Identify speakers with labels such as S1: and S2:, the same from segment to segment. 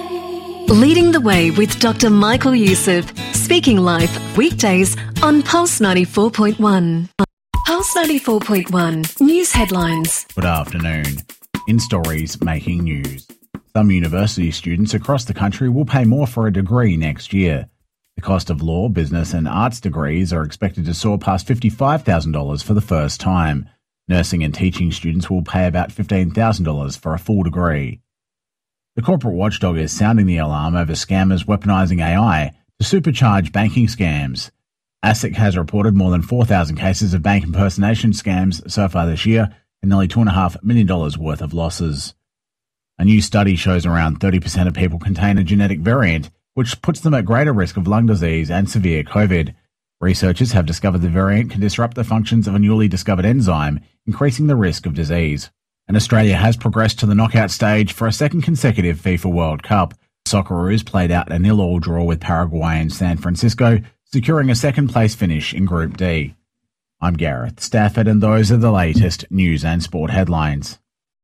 S1: Leading the Way with Dr. Michael Youssef. Speaking Life, weekdays on Pulse 94.1. Pulse 94.1 News Headlines.
S2: Good afternoon. In stories making news. Some university students across the country will pay more for a degree next year. The cost of law, business and arts degrees are expected to soar past $55,000 for the first time. Nursing and teaching students will pay about $15,000 for a full degree. The corporate watchdog is sounding the alarm over scammers weaponising AI to supercharge banking scams. ASIC has reported more than 4,000 cases of bank impersonation scams so far this year and nearly $2.5 million worth of losses. A new study shows around 30% of people contain a genetic variant, which puts them at greater risk of lung disease and severe COVID. Researchers have discovered the variant can disrupt the functions of a newly discovered enzyme, increasing the risk of disease. And Australia has progressed to the knockout stage for a second consecutive FIFA World Cup. Socceroos played out a 0-0 draw with Paraguay in San Francisco, securing a second-place finish in Group D. I'm Gareth Stafford, and those are the latest news and sport headlines.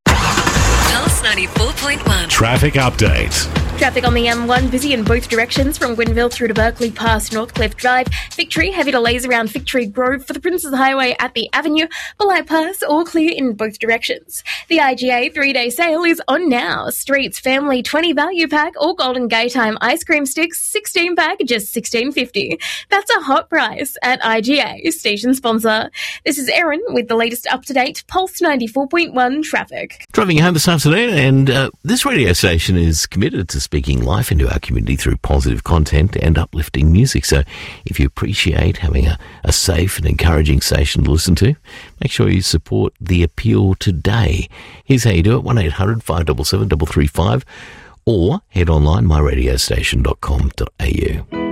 S1: Pulse 94.1.
S3: Traffic update.
S4: Traffic on the M1 busy in both directions from Gwenville through to Berkeley past Northcliffe Drive. Victory, heavy delays around Victory Grove for the Princes Highway at the Avenue. Belay Pass, all clear in both directions. The IGA 3-day sale is on now. Streets Family 20 value pack or Golden Gaytime ice cream sticks 16 pack just $16.50. That's a hot price at IGA, station sponsor. This is Erin with the latest up-to-date Pulse 94.1 traffic.
S3: Driving home this afternoon, and this radio station is committed to speaking life into our community through positive content and uplifting music. So if you appreciate having a safe and encouraging station to listen to, make sure you support the appeal today. Here's how you do it: 1-800-577-335 or head online myradiostation.com.au.